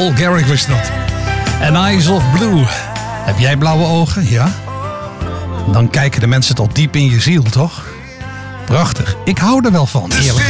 Paul Garrick was dat. En Eyes of Blue. Heb jij blauwe ogen? Ja? Dan kijken de mensen tot diep in je ziel, toch? Prachtig. Ik hou er wel van, eerlijk.